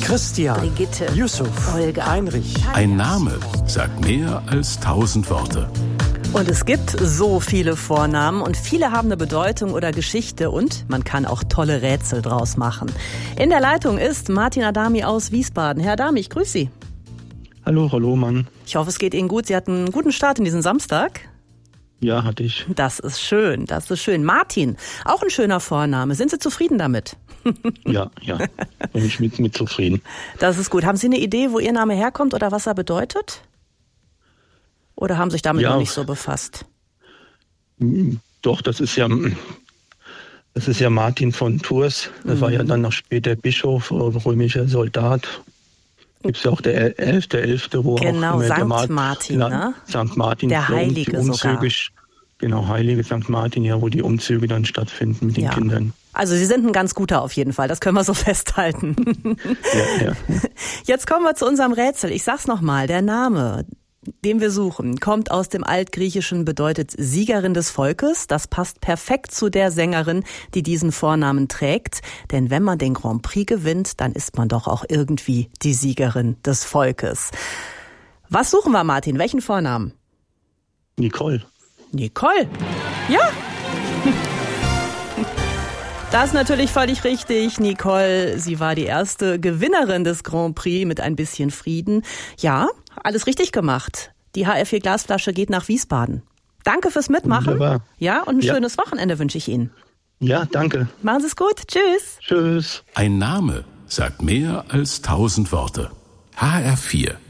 Christian, Brigitte, Yusuf, Olga, Heinrich. Ein Name sagt mehr als 1000 Worte. Und es gibt so viele Vornamen und viele haben eine Bedeutung oder Geschichte und man kann auch tolle Rätsel draus machen. In der Leitung ist Martin Adami aus Wiesbaden. Herr Adami, ich grüße Sie. Hallo, Mann. Ich hoffe, es geht Ihnen gut. Sie hatten einen guten Start in diesen Samstag. Ja, hatte ich. Das ist schön, das ist schön. Martin, auch ein schöner Vorname. Sind Sie zufrieden damit? Ja, bin ich mit zufrieden. Das ist gut. Haben Sie eine Idee, wo Ihr Name herkommt oder was er bedeutet? Oder haben Sie sich damit noch nicht so befasst? Doch, das ist ja Martin von Tours. Das war ja dann noch später Bischof, römischer Soldat. Gibt es ja auch der 11., wo genau, auch Sankt Martin, ne? Sankt Martin, der Heilige die Umzüge, sogar. Genau, Heilige Sankt Martin, ja, wo die Umzüge dann stattfinden mit den Kindern. Also Sie sind ein ganz guter auf jeden Fall, das können wir so festhalten. Ja. Jetzt kommen wir zu unserem Rätsel. Ich sag's nochmal, der Name, den wir suchen, kommt aus dem Altgriechischen, bedeutet Siegerin des Volkes. Das passt perfekt zu der Sängerin, die diesen Vornamen trägt. Denn wenn man den Grand Prix gewinnt, dann ist man doch auch irgendwie die Siegerin des Volkes. Was suchen wir, Martin? Welchen Vornamen? Nicole. Nicole? Ja. Das ist natürlich völlig richtig. Nicole, sie war die erste Gewinnerin des Grand Prix mit ein bisschen Frieden. Ja, alles richtig gemacht. Die HR4 Glasflasche geht nach Wiesbaden. Danke fürs Mitmachen. Wunderbar. Ja, und ein schönes Wochenende wünsche ich Ihnen. Ja, danke. Machen Sie es gut. Tschüss. Tschüss. Ein Name sagt mehr als 1000 Worte. HR4